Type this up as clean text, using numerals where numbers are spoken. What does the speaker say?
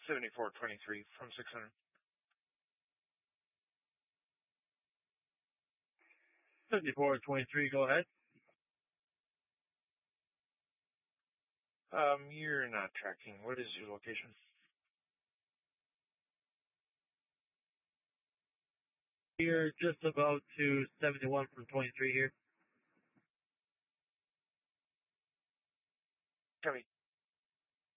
7423 from 600. 7423, go ahead. You're not tracking. What is your location? You're just about to 71 from 23 here. Copy.